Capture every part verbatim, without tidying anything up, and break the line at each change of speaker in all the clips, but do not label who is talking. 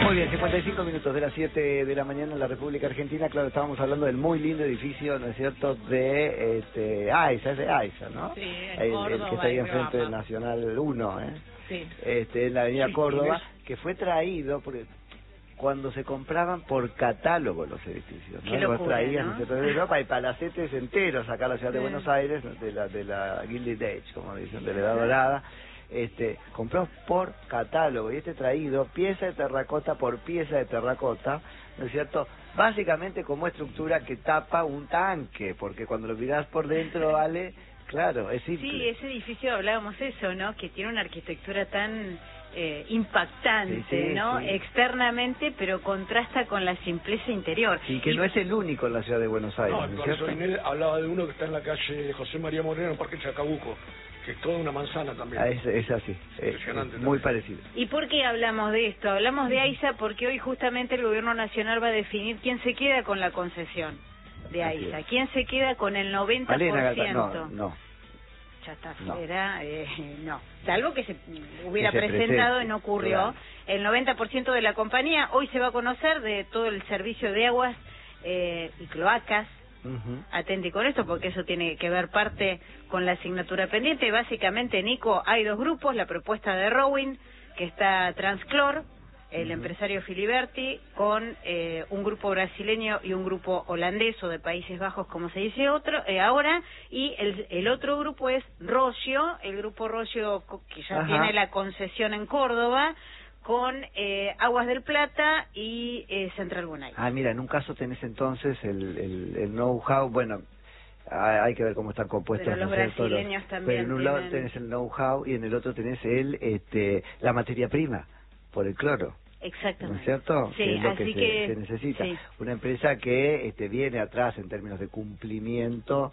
Muy bien, cincuenta y cinco minutos de las siete de la mañana en la República Argentina. Claro, estábamos hablando del muy lindo edificio, ¿no es cierto?, de este, AISA, es de AISA, ¿no?
Sí, en
el,
Córdoba,
el que está ahí
en
enfrente del
Rafa.
Nacional uno, ¿eh?
Sí.
Este, en la avenida
Sí,
Córdoba, que fue traído, porque cuando se compraban por catálogo los edificios, ¿no?
Qué
Los
locura,
traían
¿no?
en el centro de Europa y palacetes enteros acá en la ciudad de
Sí.
Buenos Aires, de la, de la Gilded Age, como dicen, de la Edad Dorada. Este, compró por catálogo, y este traído pieza de terracota por pieza de terracota, ¿no es cierto? Básicamente como estructura que tapa un tanque, porque cuando lo mirás por dentro, vale, claro, es simple.
Sí, ese edificio hablábamos eso, ¿no? Que tiene una arquitectura tan eh, impactante,
Sí, sí,
¿no?
sí.
Externamente, pero contrasta con la simpleza interior.
Y que no es el único en la ciudad de Buenos Aires,
No,
¿no es
por
cierto?
eso Inés hablaba de uno que está en la calle José María Moreno, en el Parque Chacabuco, que es toda una manzana también.
Ah, es, es así, es,
Impresionante
es muy
también.
parecido.
¿Y por qué hablamos de esto? Hablamos de AISA porque hoy justamente el Gobierno Nacional va a definir quién se queda con la concesión de
Así
AISA,
es.
quién se queda con el noventa por
Malena
ciento.
Galván, no, no.
Ya está
No.
fuera, eh, no. Salvo que se hubiera
Que se
presentado
presente,
y no ocurrió.
claro.
El noventa por ciento de la compañía hoy se va a conocer de todo el servicio de aguas eh, y cloacas.
Uh-huh.
Atente con esto porque eso tiene que ver parte con la asignatura pendiente. Básicamente, Nico, hay dos grupos, la propuesta de Rowing, que está Transclor, el
Uh-huh.
empresario Filiberti, con eh, un grupo brasileño y un grupo holandés o de Países Bajos, como se dice otro eh, ahora, y el, el otro grupo es Roggio, el grupo Roggio que ya
Ajá.
tiene la concesión en Córdoba, con eh, Aguas del Plata y eh, Central Bunay.
Ah, mira, en un caso tenés entonces el, el, el know-how, bueno, hay, hay que ver cómo están compuestos.
Pero los
¿no es cierto?
brasileños también
Pero en un lado
tienen-
tenés el know-how y en el otro tenés el, este, la materia prima, por el cloro.
Exactamente.
¿No es cierto?
Sí,
Que es lo
así
que se,
que
se necesita.
sí.
Una empresa que este, viene atrás en términos de cumplimiento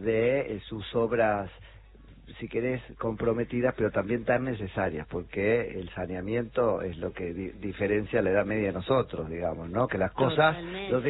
de eh, sus obras, si querés, comprometidas, pero también tan necesarias, porque el saneamiento es lo que di diferencia la edad media de nosotros, digamos, ¿no? Que las cosas...
Totalmente.
Los